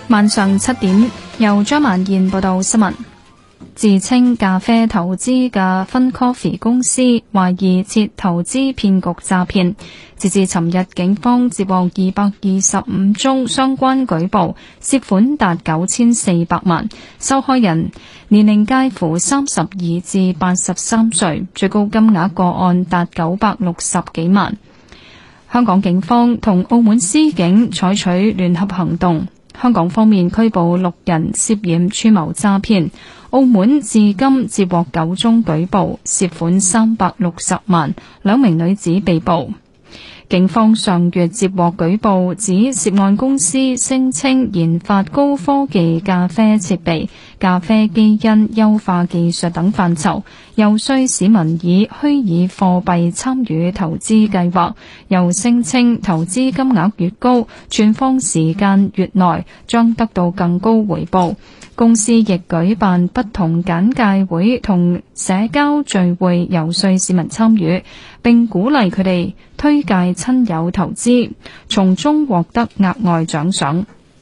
晚上7點，由張曼燕報道新聞。自稱咖啡投資嘅 FunCoffee 公司懷疑設投資騙局詐騙，截至尋日，警方接獲225宗相關舉報，涉款達9400萬，受害人年齡介乎32至83歲，最高金額個案達960幾萬。香港警方同澳門司警採取聯合行動，香港方面拘捕6人涉嫌串謀詐騙，澳門至今接獲9宗舉報，涉款360萬，2名女子被捕。警方上月接獲舉報，指涉案公司聲稱研發高科技咖啡設備、咖啡基因優化技術等範疇，遊說市民以虛擬貨幣參與投資計劃，又聲稱投資金額越高，存放時間越耐，將得到更高回報。公司亦舉辦不同簡介會同社交聚會，遊說市民參與，並鼓勵佢哋推介親友投資，從中獲得額外獎賞。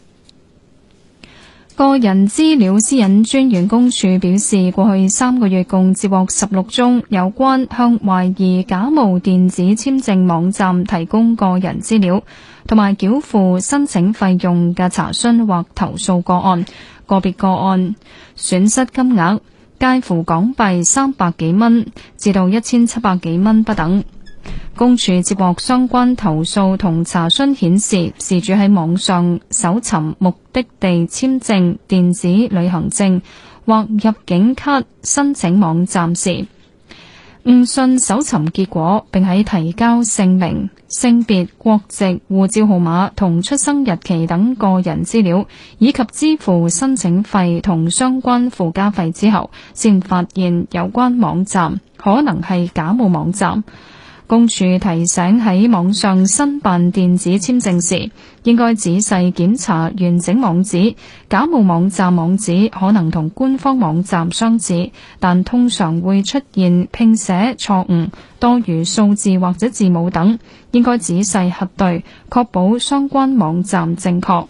個人資料私隱專員公署表示，過去3個月共接獲16宗有關向懷疑假冒電子簽證網站提供個人資料同埋繳付申請費用嘅查詢或投訴個案，個別個案損失金額介乎港幣300幾蚊至到1700幾蚊不等。公署接獲相關投訴同查詢顯示，事主喺網上搜尋目的地簽證、電子旅行證或入境卡申請網站時，誤信搜尋結果，並喺提交姓名、性別、國籍、護照號碼同出生日期等個人資料，以及支付申請費同相關附加費之後，先發現有關網站可能係假冒網站。公署提醒喺網上申辦電子簽證時，應該仔細檢查完整網址。假冒網站網址可能同官方網站相似，但通常會出現拼寫錯誤、多餘數字或者字母等，應該仔細核對，確保相關網站正確。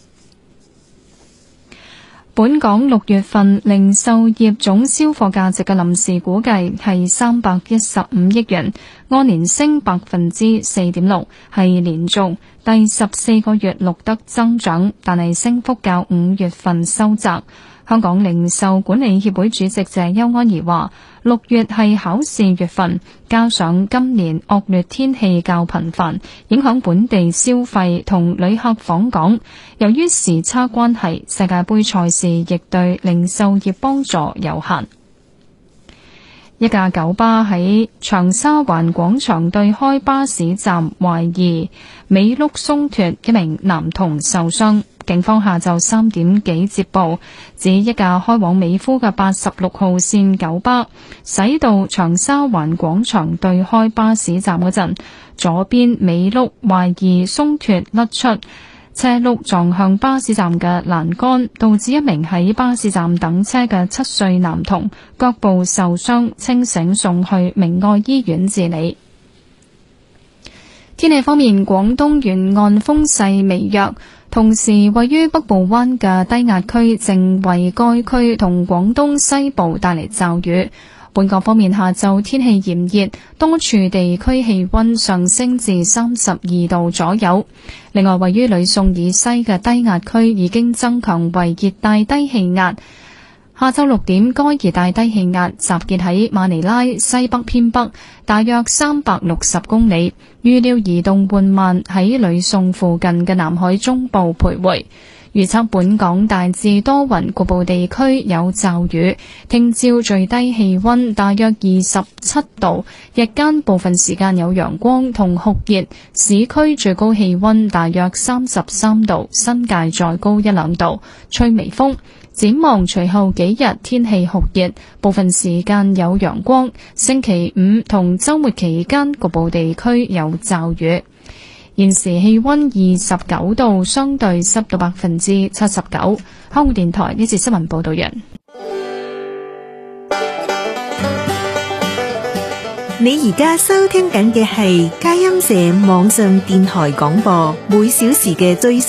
本港6月份零售業總銷貨價值嘅臨時估計係315億元，按年升 4.6%， 係連續第14個月錄得增長，但係升幅較5月份收窄。香港零售管理協會主席謝邱安儀話，6月係考試月份，加上今年惡劣天氣較頻繁，影響本地消費同旅客訪港。由於時差關係，世界盃賽事亦對零售業幫助有限。一架九巴喺長沙灣廣場對開巴士站懷疑尾轆鬆脫，一名男童受傷。警方下晝3點幾接報，指一架開往美孚嘅86號線九巴駛到長沙灣廣場對開巴士站嗰陣，左邊尾轆懷疑鬆脫甩出，車轆撞向巴士站嘅欄杆，導致一名喺巴士站等車嘅7歲男童腳部受傷，清醒送去明愛醫院治理。天氣方面，廣東沿岸風勢微弱，同時位於北部灣嘅低壓區正為該區同廣東西部帶嚟驟雨。本港方面，下晝天氣炎熱，多處地區氣溫上升至32度左右。另外，位於呂宋以西嘅低壓區已經增強為熱帶低氣壓。下晝6點，該熱帶低氣壓集結喺馬尼拉西北偏北，大約360公里，預料移動緩慢喺呂宋附近嘅南海中部徘徊。預測本港大致多雲，局部地區有驟雨。聽朝最低氣溫大約27度，日間部分時間有陽光同酷熱，市區最高氣溫大約33度，新界再高1-2度，吹微風。展望隨後幾日天氣酷熱，部分時間有陽光。星期5同週末期間局部地區有驟雨。現時氣溫29度，相對濕度79%。香港電台呢節新聞報道完。 你而家收聽緊嘅係佳音社網上電台廣播，每小時嘅最